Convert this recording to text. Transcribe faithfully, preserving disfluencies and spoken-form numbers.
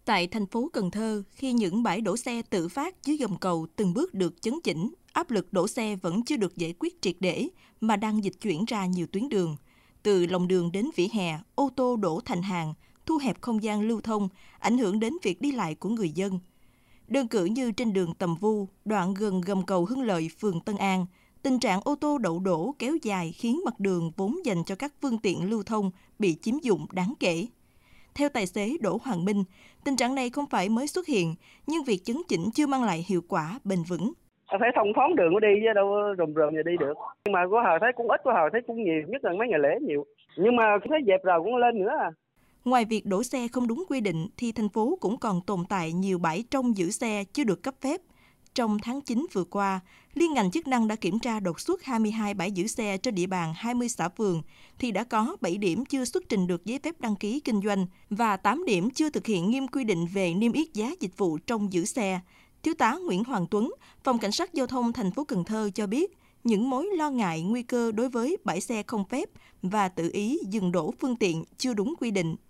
Tại thành phố Cần Thơ, khi những bãi đỗ xe tự phát dưới gầm cầu từng bước được chấn chỉnh, áp lực đỗ xe vẫn chưa được giải quyết triệt để mà đang dịch chuyển ra nhiều tuyến đường. Từ lòng đường đến vỉa hè, ô tô đổ thành hàng, thu hẹp không gian lưu thông, ảnh hưởng đến việc đi lại của người dân. Đơn cử như trên đường Tầm Vu, đoạn gần gầm cầu Hưng Lợi, phường Tân An, tình trạng ô tô đậu đổ kéo dài khiến mặt đường vốn dành cho các phương tiện lưu thông bị chiếm dụng đáng kể. Theo tài xế Đỗ Hoàng Minh, tình trạng này không phải mới xuất hiện, nhưng việc chấn chỉnh chưa mang lại hiệu quả bền vững. Phải thông thoáng đường có đi chứ đâu rùm rùm gì đi được. Nhưng mà có hào thấy cũng ít, có hào thấy cũng nhiều, nhất là mấy ngày lễ nhiều. Nhưng mà thấy dẹp rồi cũng lên nữa à. Ngoài việc đổ xe không đúng quy định, thì thành phố cũng còn tồn tại nhiều bãi trông giữ xe chưa được cấp phép. Trong tháng chín vừa qua, liên ngành chức năng đã kiểm tra đột xuất hai mươi hai bãi giữ xe trên địa bàn hai mươi xã phường, thì đã có bảy điểm chưa xuất trình được giấy phép đăng ký kinh doanh và tám điểm chưa thực hiện nghiêm quy định về niêm yết giá dịch vụ trông giữ xe. Thiếu tá Nguyễn Hoàng Tuấn, Phòng Cảnh sát Giao thông thành phố Cần Thơ cho biết, những mối lo ngại nguy cơ đối với bãi xe không phép và tự ý dừng đổ phương tiện chưa đúng quy định